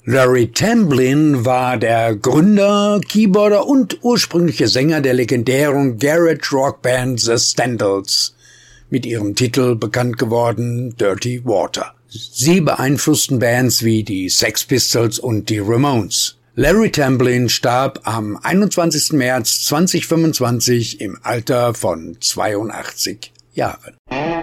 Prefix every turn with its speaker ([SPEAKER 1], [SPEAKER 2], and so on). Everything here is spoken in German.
[SPEAKER 1] Larry Tamblyn war der Gründer, Keyboarder und ursprüngliche Sänger der legendären Garage-Rock-Band The Standalls, mit ihrem Titel bekannt geworden Dirty Water. Sie beeinflussten Bands wie die Sex Pistols und die Ramones. Larry Tamblyn starb am 21. März 2025 im Alter von 82 Jahren.